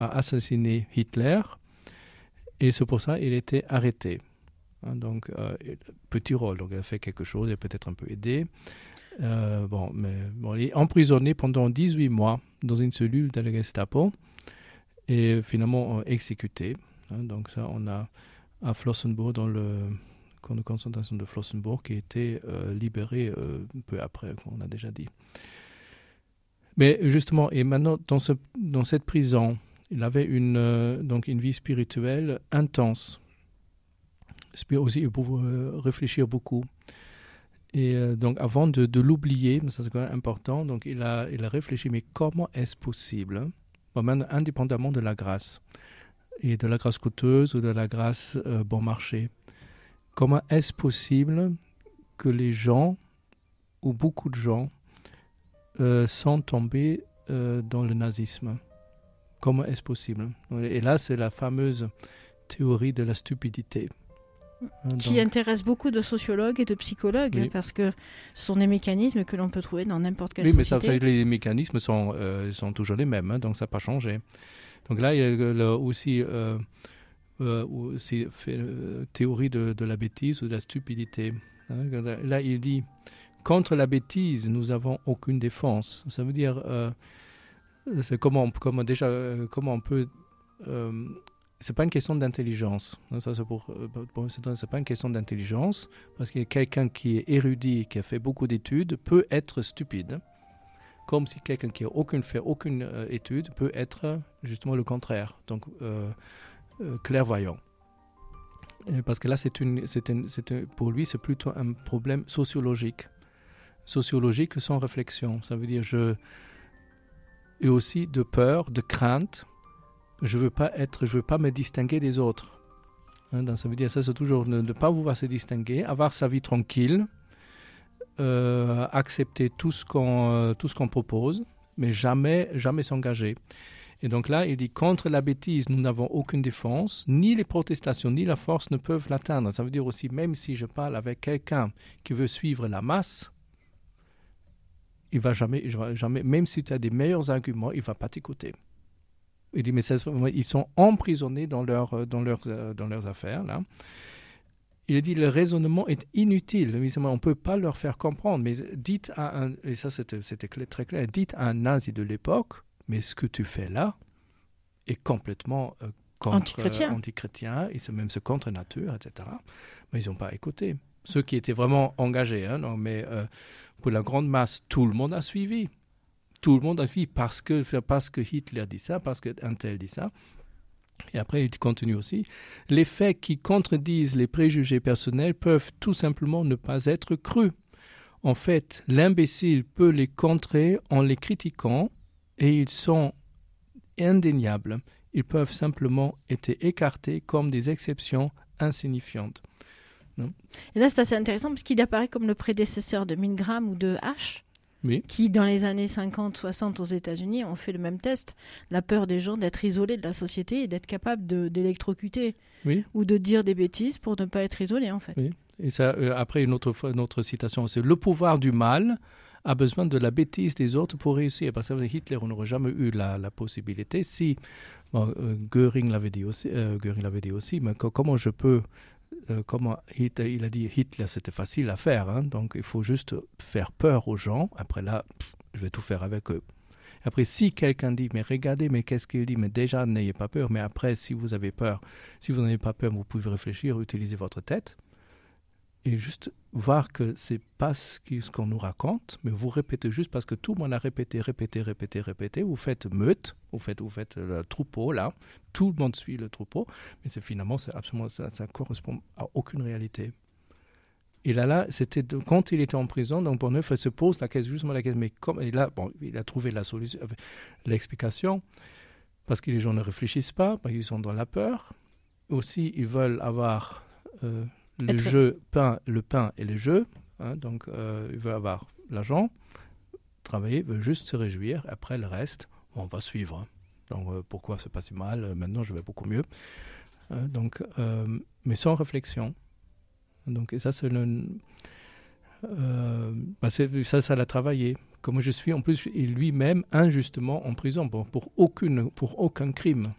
a assassiné Hitler et c'est pour ça qu'il a été arrêté. Donc, petit rôle, donc il a fait quelque chose, il a peut-être un peu aidé. Il est emprisonné pendant 18 mois dans une cellule de la Gestapo et finalement exécuté. Donc ça, on a à Flossenbürg, dans le camp de concentration de Flossenbürg, qui a été libéré peu après, comme on a déjà dit. Mais justement, et maintenant, dans cette prison, il avait une vie spirituelle intense. Aussi, il pouvait réfléchir beaucoup. Et donc, avant de l'oublier, ça c'est quand même important, donc il a réfléchi, mais comment est-ce possible, même indépendamment de la grâce, et de la grâce coûteuse ou de la grâce bon marché, comment est-ce possible que les gens, ou beaucoup de gens, sont tombés dans le nazisme? Comment est-ce possible? Et là, c'est la fameuse théorie de la stupidité. Qui intéresse beaucoup de sociologues et de psychologues, oui. Parce que ce sont des mécanismes que l'on peut trouver dans n'importe quelle société. Oui, mais les mécanismes sont toujours les mêmes, donc ça n'a pas changé. Donc là, il y a aussi théorie de la bêtise ou de la stupidité. Là, il dit, contre la bêtise, nous n'avons aucune défense. Ça veut dire, c'est comment on peut... c'est pas une question d'intelligence. Ça, c'est pas une question d'intelligence, parce que quelqu'un qui est érudit, qui a fait beaucoup d'études, peut être stupide. Comme si quelqu'un qui n'a fait aucune étude peut être justement le contraire, donc clairvoyant. Parce que là, pour lui, c'est plutôt un problème sociologique sans réflexion. Ça veut dire et aussi de peur, de crainte. Je veux pas me distinguer des autres. Donc ça veut dire ça, c'est toujours ne pas vouloir se distinguer, avoir sa vie tranquille, accepter tout ce qu'on propose, mais jamais s'engager. Et donc là, il dit, contre la bêtise, nous n'avons aucune défense, ni les protestations, ni la force ne peuvent l'atteindre. Ça veut dire aussi, même si je parle avec quelqu'un qui veut suivre la masse, il va jamais, même si tu as des meilleurs arguments, il ne va pas t'écouter. Il dit, mais ils sont emprisonnés dans leurs affaires, là. Il dit, le raisonnement est inutile. On ne peut pas leur faire comprendre. Mais dites et ça c'était très clair, dites à un nazi de l'époque, mais ce que tu fais là est complètement anti-chrétien, et c'est même contre nature, etc. Mais ils n'ont pas écouté. Ceux qui étaient vraiment engagés, mais pour la grande masse, tout le monde a suivi. Tout le monde a suivi parce que Hitler dit ça, parce qu'un tel dit ça. Et après, il continue aussi. Les faits qui contredisent les préjugés personnels peuvent tout simplement ne pas être crus. En fait, l'imbécile peut les contrer en les critiquant et ils sont indéniables. Ils peuvent simplement être écartés comme des exceptions insignifiantes. Non ? Et là, c'est assez intéressant parce qu'il apparaît comme le prédécesseur de Milgram ou de H. Oui. Qui, dans les années 50-60 aux États-Unis, ont fait le même test. La peur des gens d'être isolés de la société et d'être capables d'électrocuter ou de dire des bêtises pour ne pas être isolés, en fait. Oui. Et ça, après, une autre citation, c'est « Le pouvoir du mal a besoin de la bêtise des autres pour réussir ». Parce que Hitler, on n'aurait jamais eu la possibilité. Si, Göring l'avait dit aussi, mais comment je peux... il a dit Hitler, c'était facile à faire, donc il faut juste faire peur aux gens. Après là, je vais tout faire avec eux. Après, si quelqu'un dit, mais regardez, mais qu'est-ce qu'il dit? Mais déjà, n'ayez pas peur. Mais après, si vous n'avez pas peur, vous pouvez réfléchir, utiliser votre tête et juste voir que c'est pas ce qu'on nous raconte, mais vous répétez juste parce que tout le monde a répété. Vous faites meute, vous faites le troupeau là, tout le monde suit le troupeau, mais finalement, absolument, ça correspond à aucune réalité. Et là, c'était quand il était en prison, donc Bonhoeffer se pose justement la question, mais et là, il a trouvé la solution, l'explication, parce que les gens ne réfléchissent pas, parce qu'ils sont dans la peur. Aussi, ils veulent avoir le pain et le jeu, donc ils veulent avoir l'argent, travailler, ils veulent juste se réjouir. Après, le reste, on va suivre. Donc, pourquoi c'est pas si mal? Maintenant, je vais beaucoup mieux. Mais sans réflexion. Donc, et ça, c'est ça l'a travaillé. Comme je suis, en plus, lui-même, injustement en prison pour aucun crime.